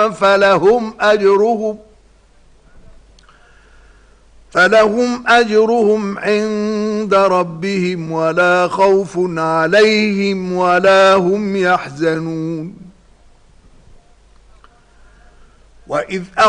فلهم أجرهم عند ربهم ولا خوف عليهم ولا هم يحزنون. وإذ